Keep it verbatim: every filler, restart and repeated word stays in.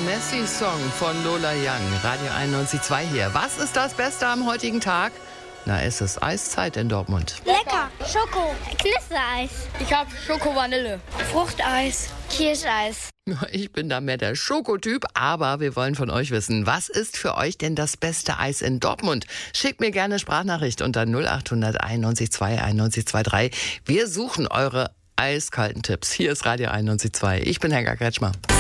Messi-Song von Lola Young, Radio einundneunzig Komma zwei hier. Was ist das Beste am heutigen Tag? Na, es ist Eiszeit in Dortmund. Lecker, Schoko, Knistereis. Ich hab Schoko-Vanille. Fruchteis, Kirscheis. Ich bin da mehr der Schokotyp, aber wir wollen von euch wissen, was ist für euch denn das beste Eis in Dortmund? Schickt mir gerne Sprachnachricht unter null acht hundert einundneunzig Komma zwei einundneunzig Komma drei. Wir suchen eure eiskalten Tipps. Hier ist Radio einundneunzig Komma zwei. Ich bin Helga Kretschmer.